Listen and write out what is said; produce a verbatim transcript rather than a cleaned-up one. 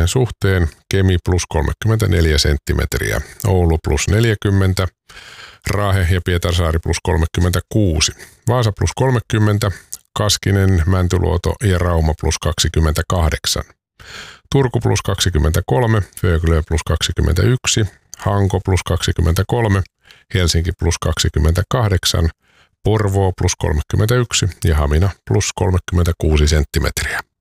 asukasmäärän suhteen Kemi plus kolmekymmentäneljä senttimetriä, Oulu plus neljäkymmentä, Raahe ja Pietarsaari plus kolmekymmentäkuusi, Vaasa plus kolmekymmentä, Kaskinen, Mäntyluoto ja Rauma plus kaksikymmentäkahdeksan, Turku plus kaksikymmentäkolme, Föglö plus kaksikymmentäyksi, Hanko plus kaksikymmentäkolme, Helsinki plus kaksikymmentäkahdeksan, Porvoo plus kolmekymmentäyksi ja Hamina plus kolmekymmentäkuusi senttimetriä.